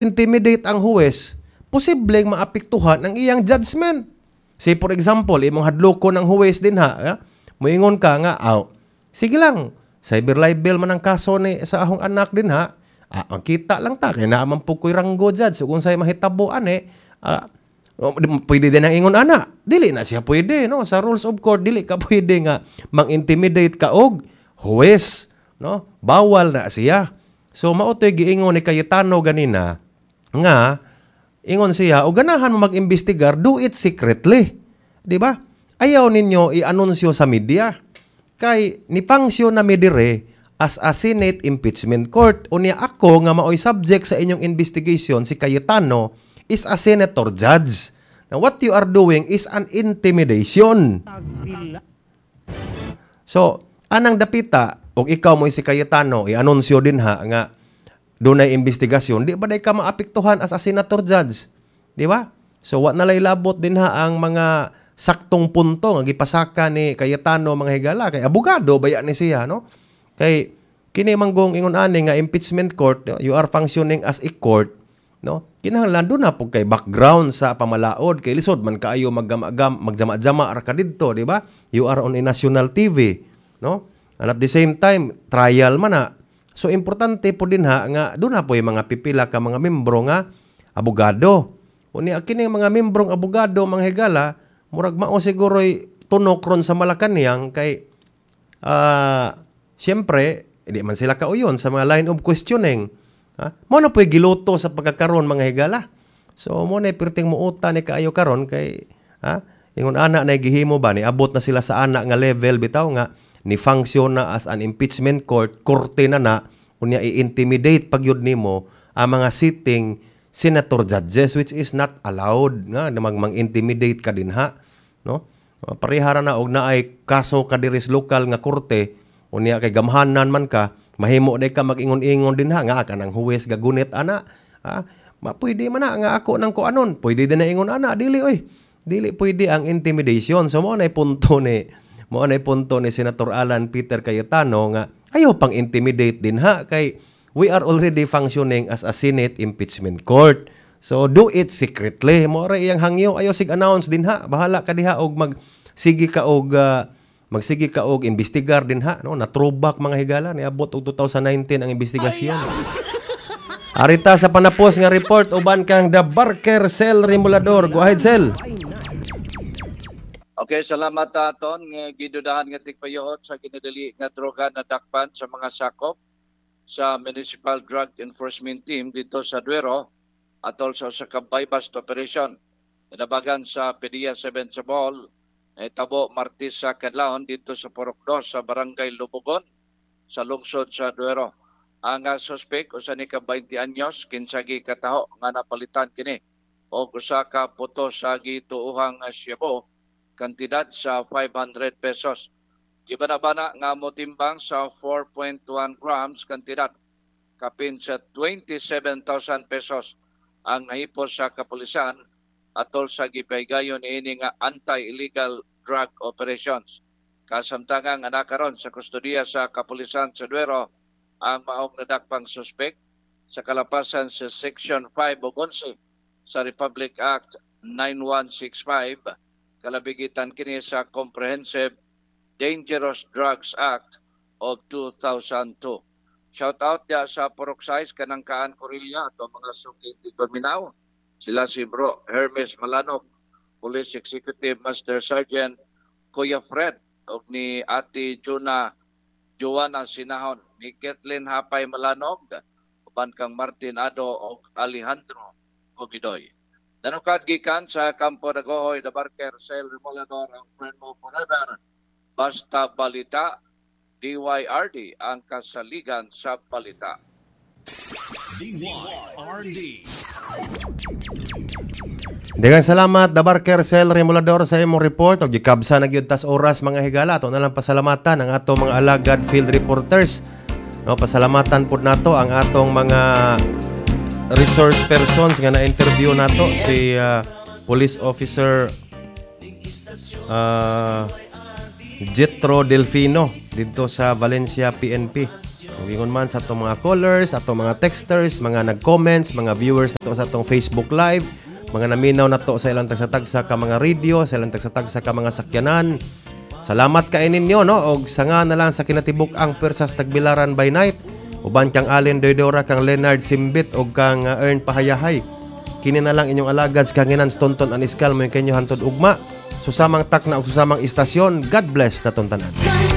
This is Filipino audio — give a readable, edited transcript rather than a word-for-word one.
intimidate ang huwes, posibleng maapektuhan ang iyang judgment. Say for example, imong hadloko ng huwes din ha, moingon ka nga, sige lang, cyber libel man ang kaso ni sa ahong anak din ha, magkita lang ta, kaya naaman po ko'y ranggo judge, so kung sa'yo mahitabuan pwede din ang ingon ana, dili na siya pwede, no? Sa rules of court, dili ka pwede nga mang-intimidate ka og huwes, no? Bawal na siya. So, mautoy giingon ni Cayetano ganina, nga, ingon siya, o ganahan mo mag-imbestigar, do it secretly. Di ba? Ayaw ninyo i-anunsyo sa media. Kay, nipangsyo na midire as a Senate impeachment court. O niya ako nga maoy subject sa inyong investigation, si Cayetano, is a senator judge. Now, what you are doing is an intimidation. So, anang dapita, o ikaw mo si Cayetano, i-anunsyo din ha, nga, doon ay investigasyon, di ba day ka maapektuhan as a senator judge? Di ba? So, what nalaylabot din ha ang mga saktong punto nga gipasaka ni Cayetano mga higala. Kay abogado, baya ni siya, no? Kay, kini manggong ingon ani nga impeachment court, you are functioning as a court, no? Kinahanglan doon na po kay background sa pamalaod. Kay lisod man kaayo magjama-jama ar ka didto, di ba? You are on a national TV, no? And at the same time, trial man na. So, importante po din ha, nga doon na po yung mga pipila ka mga membro nga abogado. Uni kini mga membrong abogado, mga higala, murag mao siguro'y tunok ron sa Malacañang kay, siyempre, hindi man sila kauyon sa mga line of questioning. Mo na po'y giluto sa pagkakaroon, mga higala. So, mo na pirting muuta ni kaayo karon kay, ingon ana na gihimo ba, ni abot na sila sa ana nga level, bitaw nga, ni function na as an impeachment court, korte na, kunya i-intimidate pagyud nimo ang mga sitting senator judges, which is not allowed nga na mang-intimidate ka din ha, no? Parihara na og naay kaso ka diri sa lokal nga korte, unya kay gamhanan man ka, mahimo day ka mag-ingon-ingon din ha nga kanang huwes gagunit ana, pwede man na nga ako nang kuanon, pwede din na ingon ana, dili pwede ang intimidation. So mo na punto ni Senator Alan Peter Cayetano nga ayaw pang intimidate din ha kay we are already functioning as a Senate impeachment court. So do it secretly. Mo ra iyang hangyo, ayaw sig-announce din ha. Bahala ka diha og magsige ka og investigar din ha, no? Na throwback mga higala niabot og 2019 ang investigasyon. Arita sa panapos nga report uban kang The Barker Cell Remulador. Go ahead, Cell. Okay, salamat aton nga gidudahan nga tigpayohot sa ginadali nga droga na dakpan sa mga sakop sa Municipal Drug Enforcement Team dito sa Duero atol sa bypass operation. Nabagan sa PDEA 7 sa Bohol, tabo Martes sa kadlawon dito sa Purok 2 sa Barangay Lubugon sa lungsod sa Duero. Ang suspect usa ni ka 20 anyos kinsagi kataho nga napalitan kini og usa ka puto sa gituuhang shabu kantidad sa 500 pesos. Gibana-bana nga motimbang sa 4.1 grams kantidad kapin sa 27,000 pesos ang nahipos sa kapulisan atol sa gipaygayon ini nga anti-illegal drug operations. Kasamtangang anakaron sa kustodiya sa kapulisan sa Duero ang maong nadakpang suspect sa kalapasan sa Section 5 o 11 sa Republic Act 9165 kalabigitan kini sa Comprehensive Dangerous Drugs Act of 2002. Shout out dia sa Purok 6 kanang Kaan Corilla ato mga sugiti paminaw. Sila si Bro Hermes Malanok, Police Executive Master Sergeant Kuya Fred ug ni Ate Joanna Sinahon, ni Kathleen Hapay Malanog, uban kang Martin Ado ug Alejandro Comidoy. Nanukad gikan sa Kampo Dagohoy, The Barker Cell Remulador, ang friend mo forever. Basta balita, DYRD ang kasaligan sa balita. DYRD. Daghang salamat The Barker Cell Remulador sa imong report og gikabsa na gyud tas oras mga higala. Ato na lang pasalamatan ang atong mga alagad field reporters. No, pasalamatan pud nato ang atong mga resource persons nga na-interview nato si Police Officer Jetro Delfino dito sa Valencia PNP. Wingon man sa atong mga callers, atong mga texters, mga nag-comments, mga viewers nato sa atong Facebook Live, mga naminaw nato sa ilang tagsa-tagsa ka mga radio, sa ilang tagsa-tagsa ka mga sakyanan. Salamat kay ninyo, no? Og sanga na lang sa kinatibuk ang Persas Tagbilaran by Night. Uban kang Allen Doydora, kang Leonard Simbit og kang Ern Pahayahay. Kini na lang inyong alagad sa kanginan Tonton Aniskal mo kanyo hantod ugma. Susamang takna og susamang istasyon. God bless na tanan.